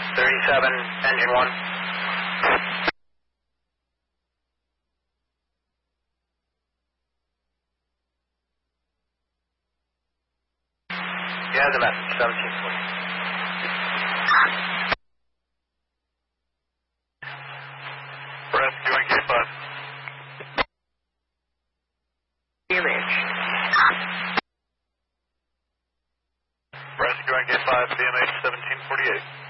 37, engine 1. Yeah, the message, 1740. Rescue on K5. Image. Rescue on K5, BMH 1748.